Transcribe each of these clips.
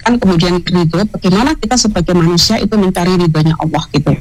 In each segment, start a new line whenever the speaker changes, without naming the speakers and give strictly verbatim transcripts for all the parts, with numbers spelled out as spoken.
memaafkan kemudian ridho, bagaimana kita sebagai manusia itu mencari ridhonya Allah gitu.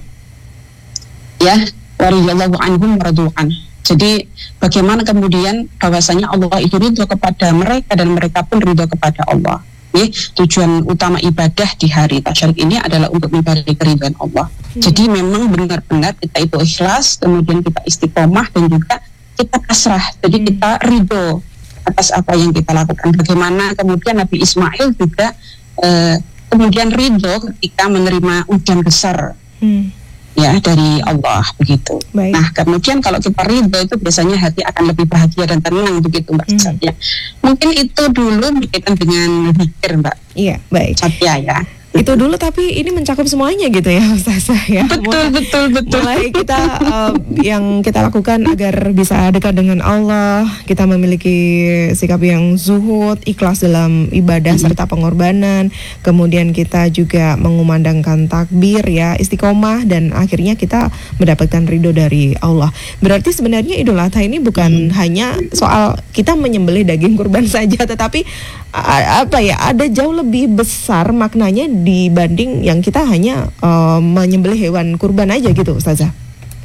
Ya, wariyallahu anhum waradu'an. Jadi bagaimana kemudian bahwasanya Allah itu ridho kepada mereka dan mereka pun ridho kepada Allah. Ya, tujuan utama ibadah di hari tasyrik ini adalah untuk mencari keridhaan Allah. Hmm. Jadi memang benar-benar kita itu ikhlas, kemudian kita istiqomah dan juga kita pasrah. Jadi hmm. kita ridho atas apa yang kita lakukan. Bagaimana kemudian Nabi Ismail juga eh, kemudian ridho ketika menerima ujian besar. Hmm. Ya, dari Allah begitu. Baik. Nah, kemudian kalau kita ridho itu biasanya hati akan lebih bahagia dan tenang begitu Mbak hmm. Satya. Mungkin itu dulu berkaitan dengan zikir Mbak.
Iya, baik.
Satya ya.
Itu dulu, tapi ini mencakup semuanya gitu ya Ustazah ya.
Betul,
mulai,
betul, betul.
Mulai kita uh, yang kita lakukan agar bisa dekat dengan Allah, kita memiliki sikap yang zuhud, ikhlas dalam ibadah mm-hmm. serta pengorbanan. Kemudian kita juga mengumandangkan takbir ya, istiqomah, dan akhirnya kita mendapatkan ridho dari Allah. Berarti sebenarnya Idul Adha ini bukan mm-hmm. hanya soal kita menyembelih daging kurban saja, tetapi uh, apa ya, ada jauh lebih besar maknanya dibanding yang kita hanya uh, menyembelih hewan kurban aja gitu Ustazah.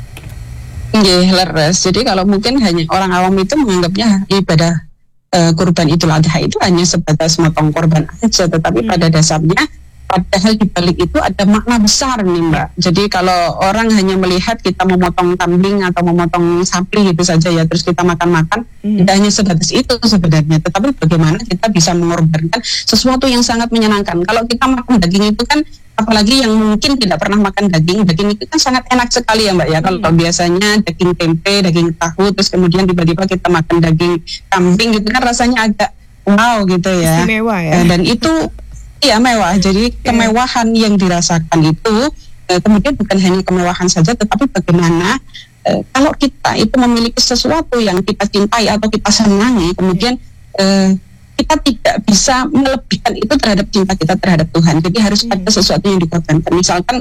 Nggih, leres. Jadi kalau mungkin hanya orang awam itu menganggapnya ibadah uh, kurban Idul Adha itu hanya sebatas motong kurban aja, tetapi hmm. pada dasarnya padahal di balik itu ada makna besar nih Mbak. Jadi kalau orang hanya melihat kita memotong kambing atau memotong sapi gitu saja ya, terus kita makan-makan, hmm. tidak hanya sebatas itu sebenarnya. Tetapi bagaimana kita bisa mengorbankan sesuatu yang sangat menyenangkan. Kalau kita makan daging itu kan, apalagi yang mungkin tidak pernah makan daging, daging itu kan sangat enak sekali ya Mbak ya. Kalau hmm. biasanya daging tempe, daging tahu, terus kemudian tiba-tiba kita makan daging kambing gitu kan rasanya agak wow gitu ya.
Istimewa ya.
Dan itu iya mewah, jadi kemewahan yang dirasakan itu eh, kemudian bukan hanya kemewahan saja, tetapi bagaimana eh, kalau kita itu memiliki sesuatu yang kita cintai atau kita senangi, kemudian eh, kita tidak bisa melebihkan itu terhadap cinta kita terhadap Tuhan. Jadi harus ada sesuatu yang dikorbankan. Misalkan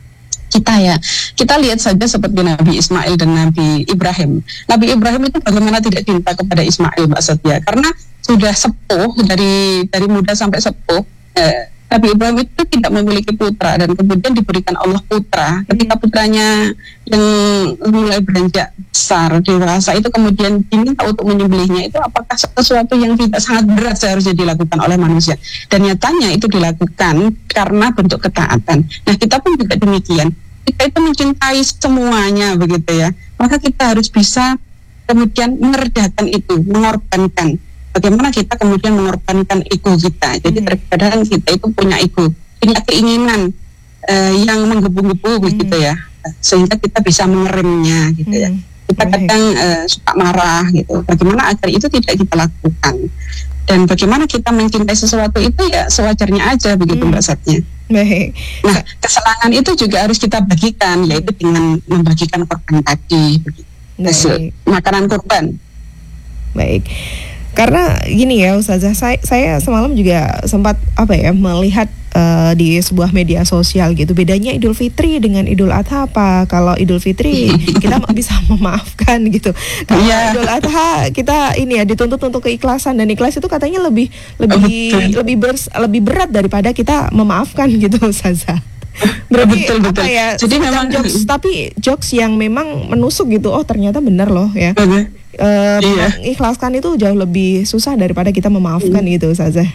kita ya, kita lihat saja seperti Nabi Ismail dan Nabi Ibrahim. Nabi Ibrahim itu bagaimana tidak cinta kepada Ismail Mbak Satya, karena sudah sepuh, dari dari muda sampai sepuh. Nabi Ibrahim itu tidak memiliki putra dan kemudian diberikan Allah putra. Ketika putranya yang mulai beranjak besar, dewasa, itu kemudian diminta untuk menyembelihnya, itu apakah sesuatu yang tidak sangat berat seharusnya dilakukan oleh manusia? Dan nyatanya itu dilakukan karena bentuk ketaatan. Nah, kita pun juga demikian. Kita itu mencintai semuanya begitu ya. Maka kita harus bisa kemudian meredakan itu, mengorbankan. Bagaimana kita kemudian mengorbankan ego kita. Jadi hmm. terkadang kita itu punya ego, punya keinginan uh, yang menggebu-gebu hmm. begitu ya, sehingga kita bisa mengeremnya gitu hmm. ya. Kita okay. kadang uh, suka marah gitu. Bagaimana agar itu tidak kita lakukan, dan bagaimana kita mencintai sesuatu itu ya sewajarnya aja begitu hmm. Mbak Satya.
Baik.
Nah, kesenangan itu juga harus kita bagikan, yaitu dengan membagikan korban tadi begitu. Hasil makanan korban.
Baik. Karena gini ya Ustazah, saya, saya semalam juga sempat apa ya melihat uh, di sebuah media sosial gitu, bedanya Idul Fitri dengan Idul Adha apa? Kalau Idul Fitri kita bisa memaafkan gitu. Kalau yeah. Idul Adha kita ini ya dituntut untuk keikhlasan, dan ikhlas itu katanya lebih lebih oh, lebih ber, lebih berat daripada kita memaafkan gitu Ustazah. Berarti betul, betul. Apa ya? Jadi memang jokes, tapi jokes yang memang menusuk gitu. Oh ternyata benar loh ya. Uh, iya. Mengikhlaskan itu jauh lebih susah daripada kita memaafkan hmm. gitu Ustazah.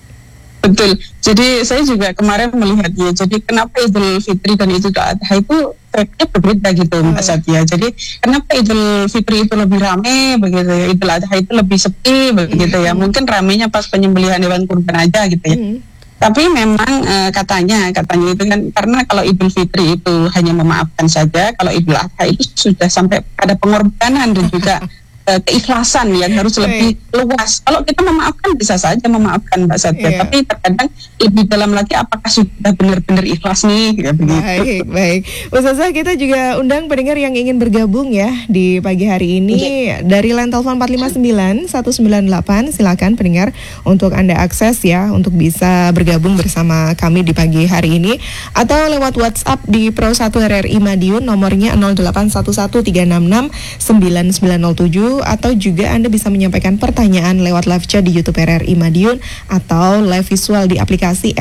Betul. Jadi saya juga kemarin melihatnya. Jadi kenapa Idul Fitri dan Idul Adha itu tracknya berbeda gitu hmm. Mbak Satya. Jadi kenapa Idul Fitri itu lebih ramai begitu ya, Idul Adha itu lebih sepi begitu hmm. ya. Mungkin ramainya pas penyembelihan hewan kurban aja gitu ya. Hmm. Tapi memang e, katanya katanya itu kan karena kalau Idul Fitri itu hanya memaafkan saja, kalau Idul Adha itu sudah sampai pada pengorbanan dan juga e, keikhlasan yang harus lebih luas. Kalau kita memaafkan bisa saja memaafkan Mbak Satya, yeah. tapi terkadang lebih dalam lagi apakah sudah benar-benar ikhlas nih ya, begitu.
Baik, baik. Ustazah, kita juga undang pendengar yang ingin bergabung ya di pagi hari ini okay. dari line telepon empat lima sembilan satu sembilan delapan. Silakan pendengar untuk Anda akses ya untuk bisa bergabung bersama kami di pagi hari ini, atau lewat WhatsApp di Pro satu R R I Madiun nomornya nol delapan satu satu tiga enam enam sembilan sembilan nol tujuh, atau juga Anda bisa menyampaikan pertanyaan lewat live chat di YouTube R R I Madiun atau live visual di aplikasi